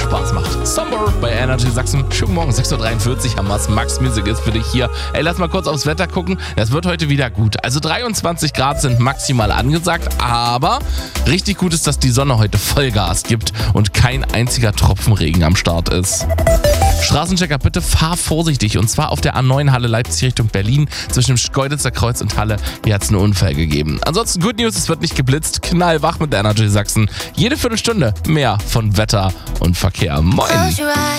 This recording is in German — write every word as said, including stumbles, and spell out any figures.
Spaß macht. Somber bei Energy Sachsen. Schönen Morgen, sechs Uhr dreiundvierzig haben wir's. Max Music ist für dich hier. Ey, lass mal kurz aufs Wetter gucken. Das wird heute wieder gut. Also dreiundzwanzig Grad sind maximal angesagt, aber richtig gut ist, dass die Sonne heute Vollgas gibt und kein einziger Tropfen Regen am Start ist. Straßenchecker, bitte fahr vorsichtig und zwar auf der A neun Halle Leipzig Richtung Berlin zwischen dem Schkeuditzer Kreuz und Halle. Hier hat es einen Unfall gegeben. Ansonsten Good News, es wird nicht geblitzt. Knallwach mit der Energy Sachsen. Jede Viertelstunde mehr von Wetter und Verkehr. Moin!